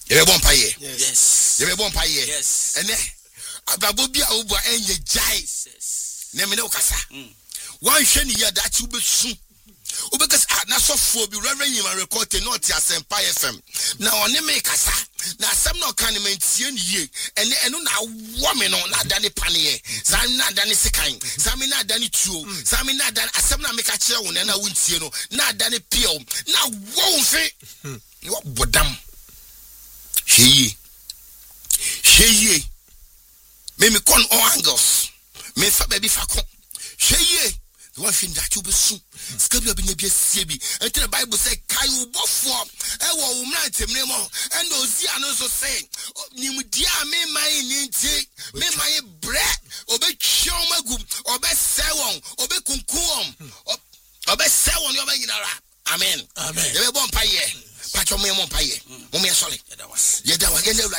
You bon paye. Yes. You bon paye. Yes. Ene abrabo bi a wo bo enye jai. Yes. Na me ne ukasa. Wan hwe ni ya da chi ubesu. Because na sofo bi reverend you record te not Asempa FM. Na one me kasa. Na asem na kan me ntie ni ye. Eno na wo me no na da ne panie. Sam na da ne sekan. Sam na da ne tuo. Sam na da asem na me ka kire wo na wo ntie no. Na da ne pio. Na wo mfe. Wo bodam. Sheye. Me con all angles. Me fa baby fa kon. Sheye. The one thing that you be soon. Scabby be near CB. Until the Bible say, Kayu Bofo, Ewa Umran Temnemo, and Oziano so saying, Nimudia me my ninty, me my bread, obe Chomagum, obe Sewon, obe Kunkuom, obe Sewon, your Maginara. Amen. Amen. You won't pay. Patch on me, won't pay. Mummy, sorry. Yet I was